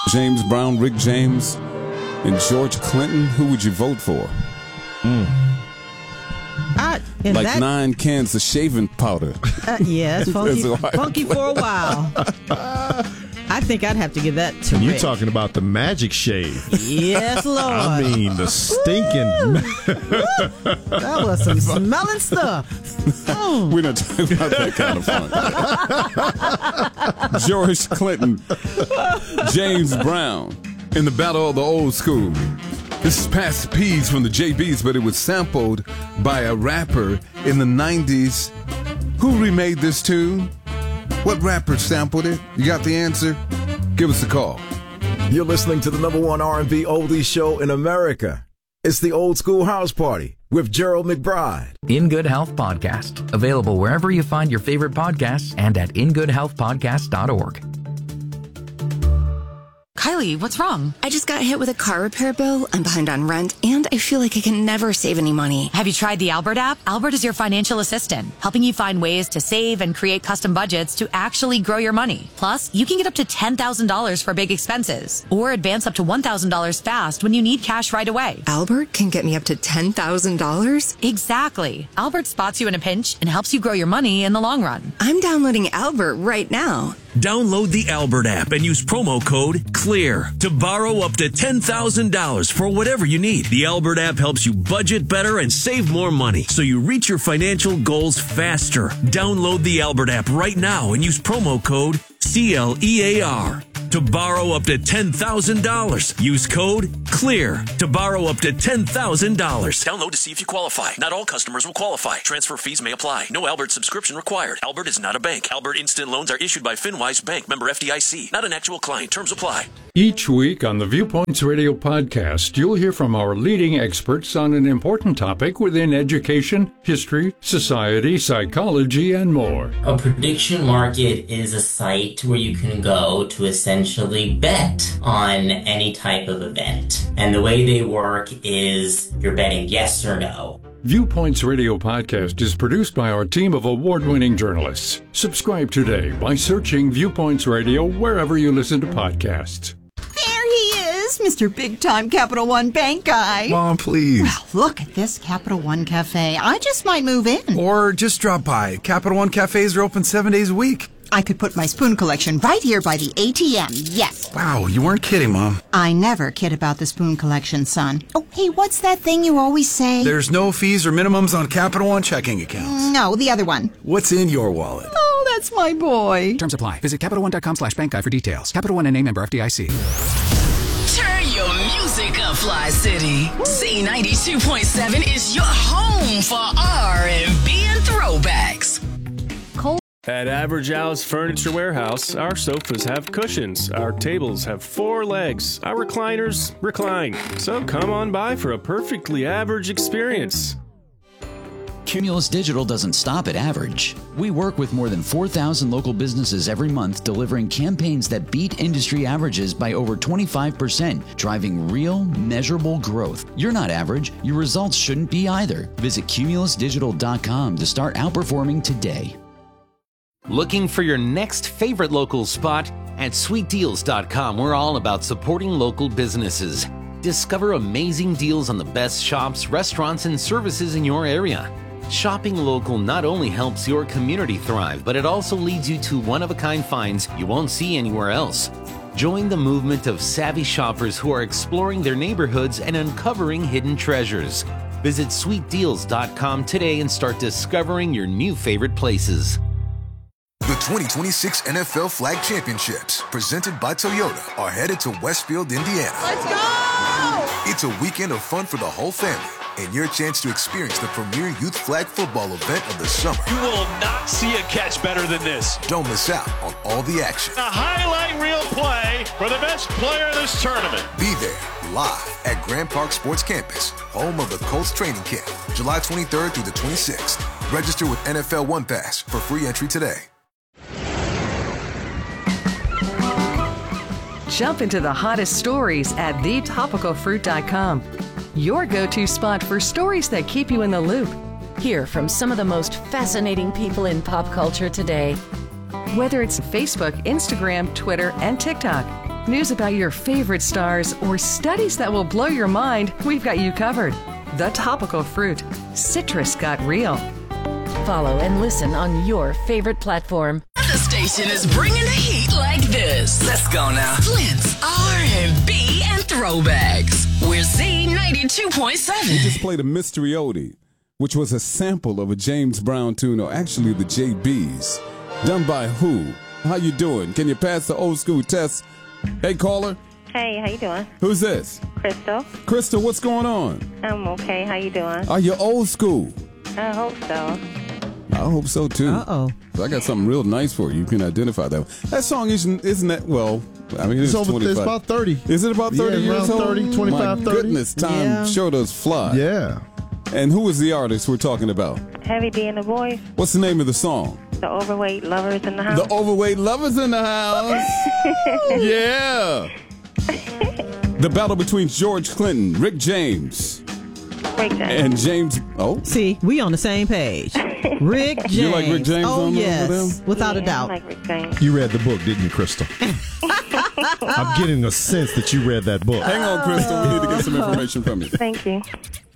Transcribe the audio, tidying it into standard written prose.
James Brown, Rick James, and George Clinton, who would you vote for? Like 9 cans of shaving powder. Yeah, it's funky for a while. I think I'd have to give that to You're Rick. talking about the magic shave. Yes, Lord. I mean, the stinking. That was some smelling stuff. We're not talking about that kind of fun. George Clinton, James Brown, in the battle of the old school. This is Past the Peas from the JBs, but it was sampled by a rapper in the 90s. Who remade this tune? What rapper sampled it? You got the answer? Give us a call. You're listening to the #1 R&B oldies show in America. It's the Old School House Party with Gerald McBride. In Good Health Podcast, available wherever you find your favorite podcasts and at ingoodhealthpodcast.org. Kylie, what's wrong? I just got hit with a car repair bill. I'm behind on rent, and I feel like I can never save any money. Have you tried the Albert app? Albert is your financial assistant, helping you find ways to save and create custom budgets to actually grow your money. Plus, you can get up to $10,000 for big expenses, or advance up to $1,000 fast when you need cash right away. Albert can get me up to $10,000? Exactly. Albert spots you in a pinch and helps you grow your money in the long run. I'm downloading Albert right now. Download the Albert app and use promo code CLEAR to borrow up to $10,000 for whatever you need. The Albert app helps you budget better and save more money so you reach your financial goals faster. Download the Albert app right now and use promo code CLEAR to borrow up to $10,000. Use code CLEAR to borrow up to $10,000. Download to see if you qualify. Not all customers will qualify. Transfer fees may apply. No Albert subscription required. Albert is not a bank. Albert Instant Loans are issued by FinWise Bank, member FDIC. Not an actual client. Terms apply. Each week on the Viewpoints Radio podcast, you'll hear from our leading experts on an important topic within education, history, society, psychology, and more. A prediction market is a site where you can go to essentially bet on any type of event. And the way they work is you're betting yes or no. Viewpoints Radio podcast is produced by our team of award-winning journalists. Subscribe today by searching Viewpoints Radio wherever you listen to podcasts. There he is, Mr. Big-Time Capital One Bank guy. Mom, please. Well, look at this Capital One Cafe. I just might move in. Or just drop by. Capital One cafes are open 7 days a week. I could put my spoon collection right here by the ATM, yes. Wow, you weren't kidding, Mom. I never kid about the spoon collection, son. Oh, hey, what's that thing you always say? There's no fees or minimums on Capital One checking accounts. No, the other one. What's in your wallet? Oh, that's my boy. Terms apply. Visit CapitalOne.com/bank guide for details. Capital One and a member FDIC. Turn your music up, Fly City. C92.7 is your home for R&B and throwbacks. At Average Al's Furniture Warehouse, our sofas have cushions, our tables have 4 legs, our recliners recline. So come on by for a perfectly average experience. Cumulus Digital doesn't stop at average. We work with more than 4,000 local businesses every month, delivering campaigns that beat industry averages by over 25%, driving real, measurable growth. You're not average. Your results shouldn't be either. Visit cumulusdigital.com to start outperforming today. Looking for your next favorite local spot? At sweetdeals.com, we're all about supporting local businesses. Discover amazing deals on the best shops, restaurants, and services in your area. Shopping local not only helps your community thrive, but it also leads you to one-of-a-kind finds you won't see anywhere else. Join the movement of savvy shoppers who are exploring their neighborhoods and uncovering hidden treasures. Visit sweetdeals.com today and start discovering your new favorite places. The 2026 NFL Flag Championships, presented by Toyota, are headed to Westfield, Indiana. Let's go! It's a weekend of fun for the whole family and your chance to experience the premier youth flag football event of the summer. You will not see a catch better than this. Don't miss out on all the action. A highlight reel play for the best player in this tournament. Be there live at Grand Park Sports Campus, home of the Colts training camp, July 23rd through the 26th. Register with NFL One Pass for free entry today. Jump into the hottest stories at thetopicalfruit.com. Your go-to spot for stories that keep you in the loop. Hear from some of the most fascinating people in pop culture today. Whether it's Facebook, Instagram, Twitter, and TikTok, news about your favorite stars, or studies that will blow your mind, we've got you covered. The Topical Fruit. Citrus got real. Follow and listen on your favorite platform. The station is bringing the heat like this. Let's go now. Flint's R&B and throwbacks. We're Z92.7. We just played a Mystery Oldie, which was a sample of a James Brown tune, or actually the JBs. Done by who? How you doing? Can you pass the old school test? Hey, caller. Hey, how you doing? Who's this? Crystal. Crystal, what's going on? I'm okay. How you doing? Are you old school? I hope so. I hope so, too. Uh-oh. So I got something real nice for you. You can identify that. That song isn't that, well, I mean, it's 25. It's about 30. Is it about 30 years around old? 30, 25, My 30. goodness, time sure does fly. Yeah. And who is the artist we're talking about? Heavy D and the Boys. What's the name of the song? The Overweight Lovers in the House. The Overweight Lovers in the House. Yeah. The battle between George Clinton, Rick James, and James. Oh, see, we on the same page. Rick James. You like Rick James? Oh, on yes, without a doubt. I like Rick James. You read the book, didn't you, Crystal? I'm getting a sense that you read that book. Hang on, Crystal. We need to get some information from you. Thank you.